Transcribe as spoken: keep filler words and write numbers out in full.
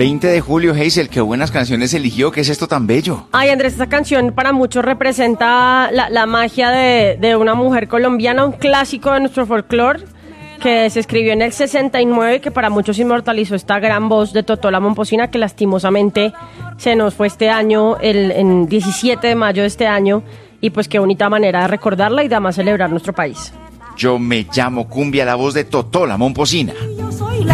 veinte de julio, Hazel, qué buenas canciones eligió, ¿qué es esto tan bello? Ay, Andrés, esta canción para muchos representa la, la magia de, de una mujer colombiana, un clásico de nuestro folclore, que se escribió en el sesenta y nueve, que para muchos inmortalizó esta gran voz de Totó la Momposina, que lastimosamente se nos fue este año, el en diecisiete de mayo de este año, y pues qué bonita manera de recordarla y de además celebrar nuestro país. Yo me llamo Cumbia, la voz de Totó la Momposina. Yo soy la